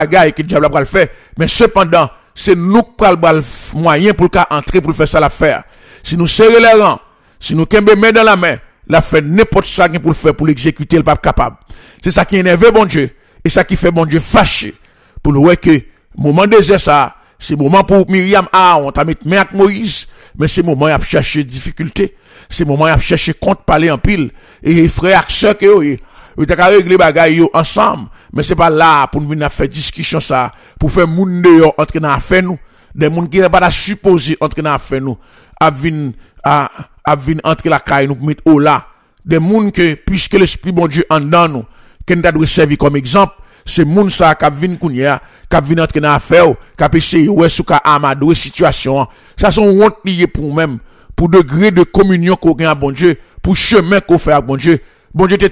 bagaille que diable va le faire, mais cependant, c'est nous qui prenons le moyen pour entrer pour faire ça l'affaire. Si nous serrons les rangs, si nous kembe main dans la main, la fait n'importe ça pour le faire, pour l'exécuter, le pas capable. C'est ça qui énerve bon Dieu, et ça qui fait bon Dieu fâché, pour nous voir que, moment désert ça, c'est moment pour Myriam, on t'a mis main avec Moïse, mais c'est moment il a cherché difficulté, c'est moment il a cherché compte parler en pile, et frère, sœur, que vous t'as régler bagaille ensemble, mais c'est pas là pour nous venir faire discussion ça, pour faire moun dehors entrer dans affaire nous, des moun qui n'est pas supposé entrer dans affaire nous, à venir entrer la caille nous mettre au là, des moun que puisque l'esprit bon Dieu en dedans nous, qu'on doit servir comme exemple, c'est moun ça qui vient kounya, qui vient entrer dans affaire, qui essayer ouais sous ka amadouer situation, ça sont honte lié pour même, pour degré de communion qu'on a bon Dieu, pour chemin qu'on fait à bon Dieu. Bon Dieu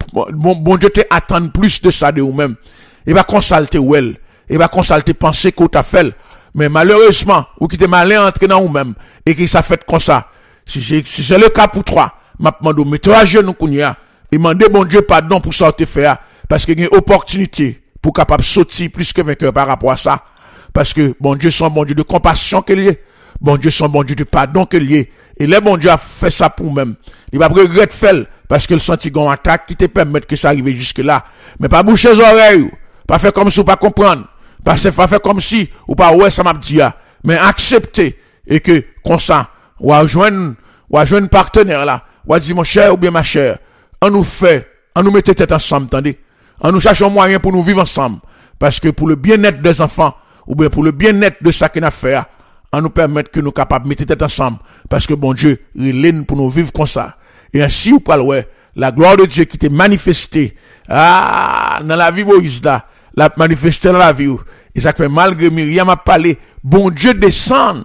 t'attend plus de ça de vous-même. Il va consulter ou elle. Il va consulter penser qu'on t'a fait. Mais malheureusement, ou qui t'es malin entrer dans vous-même, et qui ça fait comme ça. Si c'est le cas pour toi, m'a demandé, mets-toi à genoux, kounya, et mandez bon Dieu pardon pour ça te faire, parce qu'il y a une opportunité pour capable sauter plus que vainqueur par rapport à ça. Parce que bon Dieu son bon Dieu de compassion qu'il y est. Bon Dieu son bon Dieu de pardon qu'il y est. Et le bon Dieu a fait ça pour même. Il va regretter faire parce que le senti gon attaque qui te permet que ça arrive jusque là. Mais pas boucher les oreilles. Pas faire comme si ou pas comprendre. Pas faire comme si ou pas ouais ça m'a dit. Mais accepter et que comme ça ou joindre partenaire là. Ou dire mon cher ou bien ma chère. On nous mette tête ensemble, attendez. On nous cherche un moyen pour nous vivre ensemble. Parce que pour le bien-être des enfants, ou bien pour le bien-être de ça qu'on a fait, on nous permettre que nous capables de mettre tête ensemble. Parce que bon Dieu, il pour nous vivre comme ça. Et ainsi, ou pas ouais, la gloire de Dieu qui t'est manifestée, dans la vie Moïse là, la manifestée dans la vie. Et ça fait malgré Myriam a parlé, bon Dieu descend.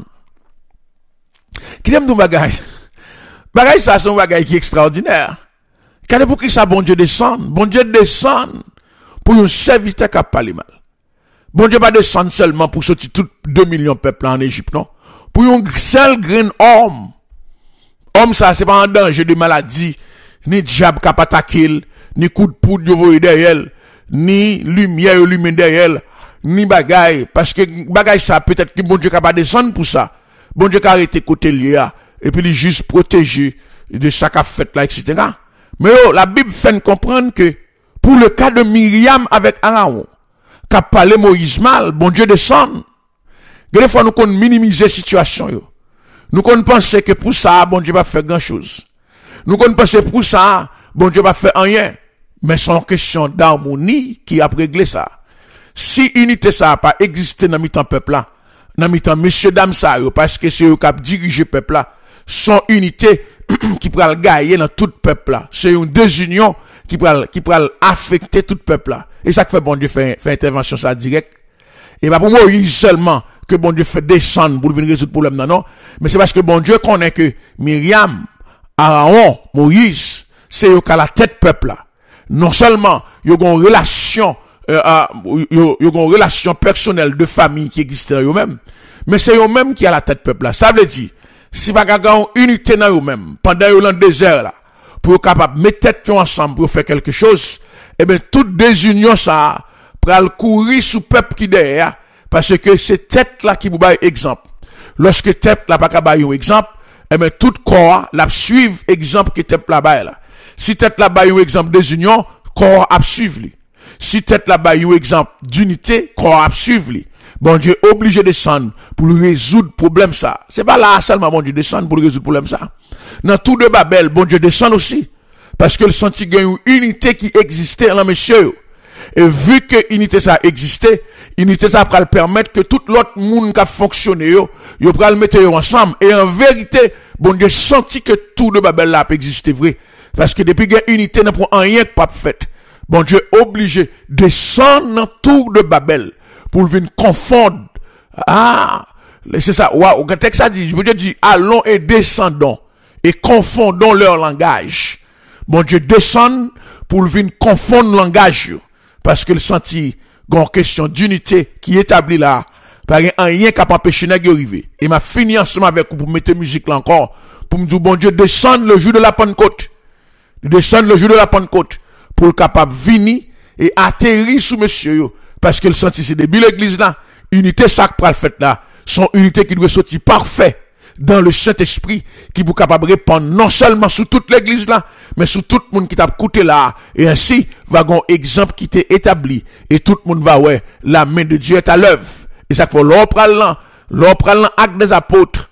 Qui aime nous bagaille? Bagaille ça, c'est un bagaille qui est extraordinaire. Quand pour qui ça, bon Dieu descend? Bon Dieu descend pour un serviteur qui a parlé mal. Bon Dieu va descendre seulement pour sortir tout 2 millions de peuple en Égypte, non? Pour un seul grain homme. Homme, ça, c'est pas un danger de maladie, ni diable qui a attaqué, ni coup de poudre de voyer derrière, ni lumière illumine derrière, ni bagaille. Parce que bagaille ça, peut-être que bon Dieu va descendre pour ça. Bon Dieu va arrêter côté lié, et puis il juste protéger de ça qu'a fait là, etc. Mais la Bible fait comprendre que, pour le cas de Myriam avec Aaron, qu'a parlé Moïse mal, bon Dieu descend. Des fois, nous connaissons minimiser la situation, yo. Nous connaissons penser que pour ça, bon Dieu va faire grand chose. Nous connaissons penser pour ça, bon Dieu va faire rien. Mais c'est une question d'harmonie qui a réglé ça. Si unité ça n'a pas existé dans mi-temps peuple là, dans mi-temps messieurs, dames ça, parce que c'est eux qui dirigent peuple là, son unité qui pourra gagner dans tout peuple là. C'est une désunion qui pourra affecter tout peuple là. Et ça fait bon Dieu fait intervention ça direct. Et pas pour Moïse seulement que bon Dieu fait descendre pour venir résoudre le problème non, mais c'est parce que bon Dieu connaît que Myriam, Aaron, Moïse, c'est eux qui a la tête peuple là. Non seulement ils ont une relation relation personnelle de famille qui existe eux-mêmes, mais c'est eux-mêmes qui a la tête peuple là. Ça veut dire si pas gagne unité dans eux-mêmes pendant le désert là pour capable mettre tête ensemble pour faire quelque chose, eh ben toute désunion ça pral courir sous peuple qui derrière parce que c'est tête là qui vous baille exemple. Lorsque tête là pas capable un exemple, eh ben tout corps la suivre exemple que tête là baille là. Si tête là baille un exemple désunion, corps a suivre lui. Si tête là baille un exemple d'unité, corps a suivre lui. Bon Dieu obligé de descendre pour résoudre problème ça. C'est pas là seulement bon Dieu descendre pour résoudre problème ça. Dans tout de Babel, bon Dieu descend aussi. Parce que le senti gagne une unité qui existait là, monsieur. Et vu que unité ça existait, unité ça va permettre que tout l'autre monde qui a fonctionné, yo va le mettre ensemble. Et en vérité, bon Dieu senti que tout de Babel là peut exister vrai. Parce que depuis qu'il y a unité, n'a pas rien que pas fait. Bon Dieu obligé de descendre dans tout de Babel pour venir confondre. Ah, c'est ça. Waouh, quand texte ça dit, je veux dire, allons et descendons et confondons leur langage. Bon Dieu descend pour venir confondre le langage. Parce que le senti, une question d'unité qui est établie là, par rien qui a pas empêché n'a arriver. Et m'a fini ensemble avec vous pour mettre musique là encore, pour me dire, bon Dieu descend le jour de la Pentecôte. Descend le jour de la Pentecôte, pour le capable venir et atterrir sous monsieur, parce que le senti c'est début l'église là, unité ça que pral fait là, son unité qui doit sortir parfait dans le Saint-Esprit qui vous capable répondre non seulement sur toute l'église là, mais sur tout le monde qui t'a écouté là, et ainsi va un exemple qui t'est établi et tout le monde va ouais, la main de Dieu est à l'œuvre. Et ça fait l'on prend acte des apôtres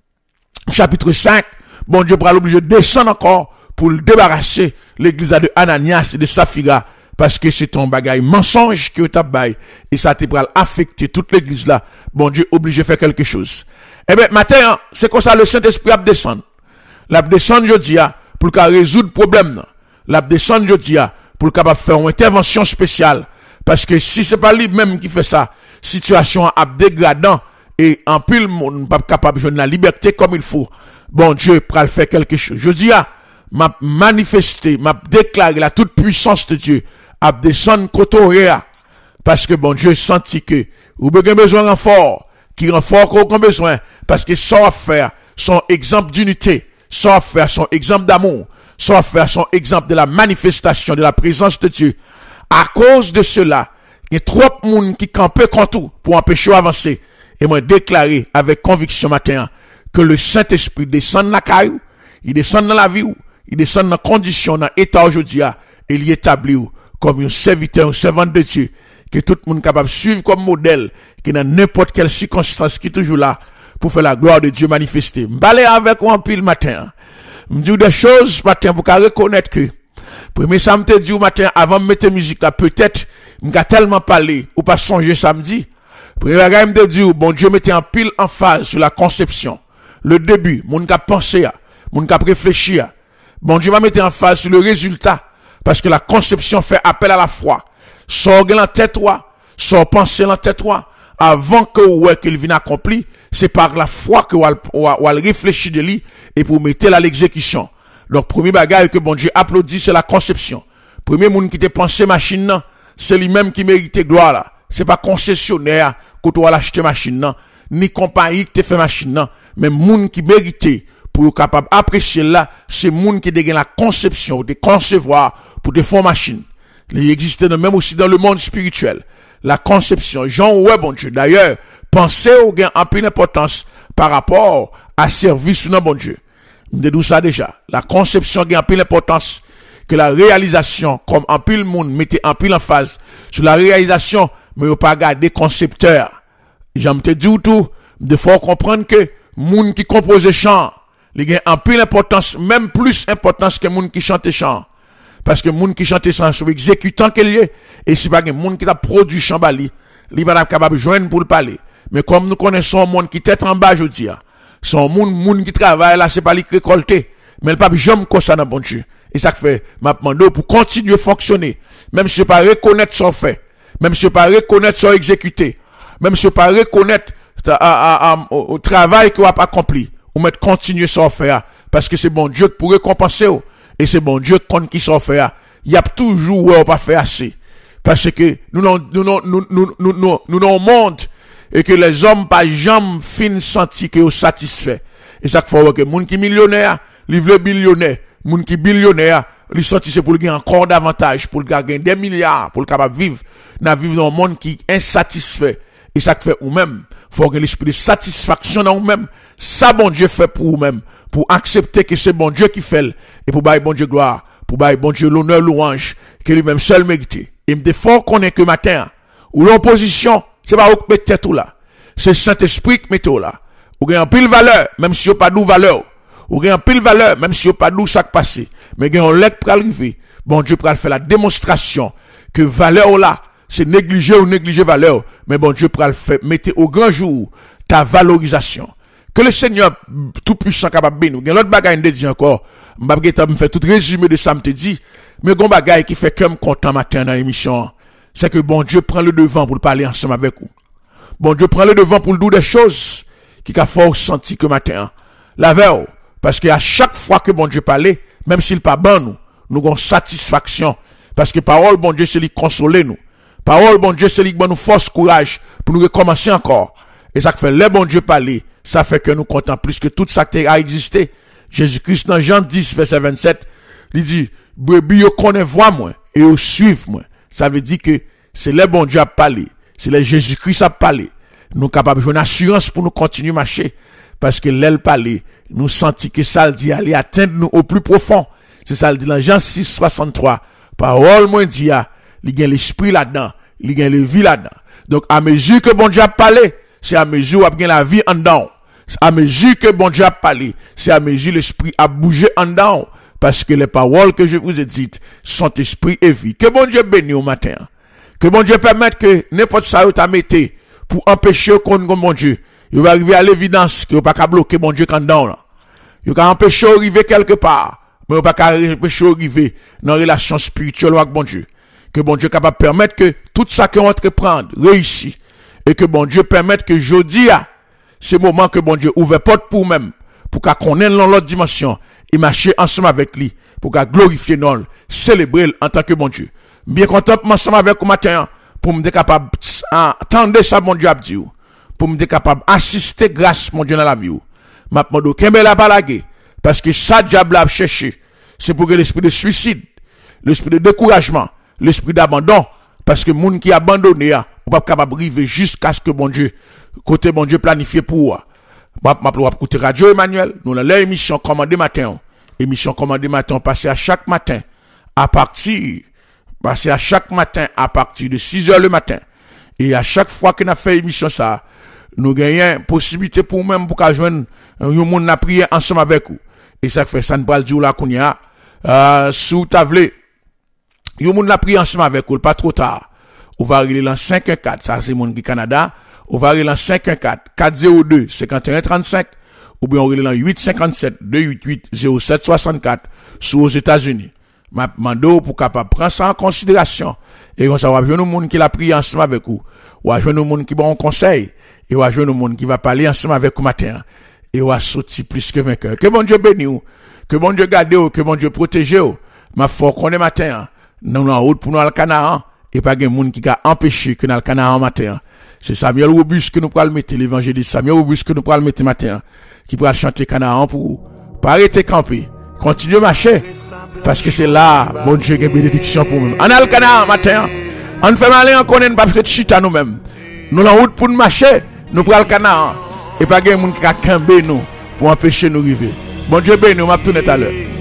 chapitre 5, bon Dieu pral obligé de descendre encore pour le débarrasser l'église de Ananias et de Saphira parce que c'est un bagage mensonge que tu as bail et ça te pral affecter toute l'église là. Bon Dieu obligé de faire quelque chose. Eh ben matin, c'est comme ça le Saint-Esprit a descendre. L'a descendre jeudi pour qu'à résoudre problème. L'a descendre jeudi pour capable faire une intervention spéciale parce que si c'est pas lui même qui fait ça, situation a dégradant et en pile monde pas capable de joindre la liberté comme il faut. Bon Dieu pral faire quelque chose. Jeudi m'a manifesté, m'a déclaré la toute puissance de Dieu à descendre côté parce que bon Dieu senti que vous avez besoin de renfort, qui renfort qu'on a besoin parce que ça faire son exemple d'unité, ça faire son exemple d'amour, ça faire son exemple de la manifestation de la présence de Dieu. À cause de cela, il y a trop de monde qui campent contre tout pour empêcher d'avancer. Et moi déclaré avec conviction matin que le Saint-Esprit descend dans la caillou, il descend dans la vie, il descend dans la condition, dans l'état aujourd'hui, et il établit comme un serviteur, un servant de Dieu, que tout le monde est capable de suivre comme modèle, qui dans n'importe quelle circonstance qui est toujours là, pour faire la gloire de Dieu manifester. M'balé avec moi en pile matin. M'dis des choses matin pour reconnaître que, premier ça me dit au matin, avant de mettre musique là, peut-être, m'ga tellement parlé, ou pas songer samedi. Premier bagage me dit, bon Dieu mettait en pile en phase sur la conception. Le début, mon cap penser, mon cap réfléchir. Bon Dieu va mettre en phase sur le résultat. Parce que la conception fait appel à la foi. Sors dans tête toi, sors penser dans tête toi, avant que ouais qu'il vienne accompli, c'est par la foi que on réfléchir de lui et pour mettre à l'exécution. Donc premier bagage que bon Dieu applaudit c'est la conception. Premier monde qui te pensé machine nan, c'est lui-même qui mérite gloire là. C'est pas concessionnaire que tu vas l'acheter machine nan, ni compagnie qui te fait machine nan, mais monde qui mérite pour capable apprécier là, c'est monde qui dégaine la conception, de concevoir pour des fonds machines. Il existe même aussi dans le monde spirituel. La conception, Jean ouais bon Dieu. D'ailleurs, pensez au gain en plus d'importance par rapport à service dans bon Dieu. Je dis ça déjà. La conception gain en plus d'importance que la réalisation, comme en plus le monde mettait en plus en phase sur la réalisation, mais pas garder concepteur. J'aime te dire tout, de faut comprendre que monde qui compose chant, les gain en plus d'importance, même plus importance que monde qui chante chant. Parce que moun qui chante sans sont exécutant qu'elle est et c'est pas un monde qui a produit chambali, il va pas capable joindre pour le parler. Mais comme nous connaissons un monde qui tête en bas aujourd'hui, son monde qui travaille là c'est pas lui récolter, mais le pas jamais comme ça dans bon Dieu. Et ça fait m'a demandé pour continuer à fonctionner, même si je pas reconnaître son fait, même si je pas reconnaître son exécuté, même si je pas reconnaître au travail qu'on a accompli, ou mettre continuer son faire parce que c'est bon Dieu pour récompenser. Et c'est bon Dieu qui s'en fait. Il y a toujours où on pas fait assez. Parce que nous monde et que les hommes pas jamais fin senti que sont satisfaits. Et ça fait que moun qui millionnaire, li veut billionnaire, moun qui billionnaire, li senti c'est pour gagner encore davantage, pour gagner des milliards, pour capable vivre dans un monde qui est insatisfait. Et ça fait ou même, faut que l'esprit de satisfaction dans ou même, ça bon Dieu fait pour ou même, pour accepter que c'est bon Dieu qui fait, et pour bailler bon Dieu gloire, pour bailler bon Dieu l'honneur, louange, que lui-même seul mérite. Et me défend qu'on est que matin, ou l'opposition, c'est pas où que met tête ou là. C'est Saint-Esprit qui met tout là. Ou gagne en pile valeur, même si vous pas d'où valeur. Ou gagne en pile valeur, même si vous pas d'où ça passé. Mais gagne on lèk pour arriver. Bon Dieu pour faire la démonstration que valeur là, c'est négliger ou négliger valeur. Mais bon Dieu pour le faire, mettez au grand jour ta valorisation. Que le Seigneur tout-puissant capable de nous. Il y a l'autre bagaille de dire encore. M'babgeta me fait tout résumé de ça me te dit. Mais gon bagaille qui fait que me content matin dans l'émission. C'est que bon Dieu prend le devant pour parler ensemble avec vous. Bon Dieu prend le devant pour le dire des choses qui qu'a fort senti que matin. La veille. Parce que à chaque fois que bon Dieu parlait, même s'il pas bon nous avons satisfaction. Parce que parole bon Dieu c'est lui consoler nous. Parole bon Dieu c'est lui qui nous force courage pour nous recommencer encore. Et ça fait les bon Dieu parler. Ça fait que nous comptons plus que tout ça qui a existé. Jésus-Christ dans Jean 10, verset 27, il dit, brebis yo connaît voix moi, et yo suivent moi. Ça veut dire que c'est les bon Dieu a parlé, c'est les Jésus-Christ a parlé. Nous capables de une assurance pour nous continuer à marcher. Parce que l'aile parler, nous sentis que ça le dit aller atteindre nous au plus profond. C'est ça le dit dans Jean 6, 63. Parole moi dit, il y a l'esprit là-dedans, il y a le vie là-dedans. Donc, à mesure que bon Dieu a parlé, c'est à mesure où il y a la vie en dedans. À mesure que bon Dieu a parlé, c'est à mesure l'esprit a bougé en dedans. Parce que les paroles que je vous ai dites sont esprit et vie. Que bon Dieu bénisse au matin. Que bon Dieu permette que n'importe ça où t'as mettez pour empêcher qu'on bon Dieu. Il va arriver à l'évidence que vous pas qu'à bloquer bon Dieu quand dedans là. Il va empêcher d'arriver quelque part. Mais vous pas qu'à empêcher d'arriver dans une relation spirituelle avec bon Dieu. Que bon Dieu capable de permettre que tout ça qu'on entreprendre réussit. Et que bon Dieu permette que jeudi c'est le moment que bon Dieu ouvre porte pour même. Pour qu'on connaisse dans l'autre dimension. Et marcher ensemble avec lui. Pour qu'on glorifie non, célébrer en tant que bon Dieu. Bien content ensemble avec vous matin. Pour me être capable d'entendre ça mon Dieu a dit. Pour me être capable d'assister grâce mon Dieu dans la vie. Ma demande kembe la balagé. Parce que ça diable a cherché. C'est pour que l'esprit de suicide, l'esprit de découragement, l'esprit d'abandon. Parce que moun qui abandonné, on pas capable arriver jusqu'à ce que bon Dieu, côté bon Dieu planifié pour. Ma écouter Radio Emmanuel, nous dans l'émission Commandé matin. Émission Commandé matin passée à chaque matin à partir de 6h le matin. Et à chaque fois qu'on a fait émission ça, nous gagnons possibilité pour même pour qu'à joindre un monde n'a prié ensemble avec vous. Et ça fait ça ne pas le dire là qu'on y a sous tavle. Un monde n'a prié ensemble avec vous, pas trop tard. On va arriver dans 514, ça c'est monde qui Canada. On va arriver dans 514 402 5135 ou bien on va arriver dans 857 288 0764 sous aux États-Unis. M'a demandé pour capable prendre ça en considération et on va voir un monde qui l'a prié ensemble avec vous. Ou va joindre un monde qui bon conseil et on va joindre un monde qui va parler ensemble avec vous matin et on va sortir plus que vainqueur. Que bon Dieu bénisse, que bon Dieu garde, que bon Dieu protège. Ma foi qu'on est matin nous en route pour nous al Canaan et pas un monde qui a empêché que dans le Canaan matin. C'est Samuel Robus que nous pourrons mettre l'évangéliste Samuel Robus que nous pourrons mettre matin qui pourra chanter Canaan pour pas arrêter camper, continuer marcher parce que c'est là bon Dieu qui bénédiction pour nous. En al Canaan matin, on fait mal en connaît pas fait chita nous-mêmes. Nous en route pour nous marcher, nous pour al Canaan et pas un monde qui a camper nous pour empêcher nous arriver. Bon Dieu bénisse, nous m'a tourner tout à l'heure.